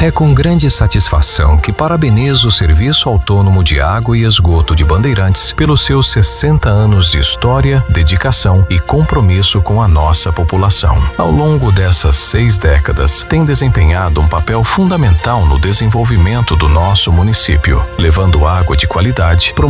É com grande satisfação que parabenizo o Serviço Autônomo de Água e Esgoto de Bandeirantes pelos seus 60 anos de história, dedicação e compromisso com a nossa população. Ao longo dessas 6 décadas, tem desempenhado um papel fundamental no desenvolvimento do nosso município, levando água de qualidade,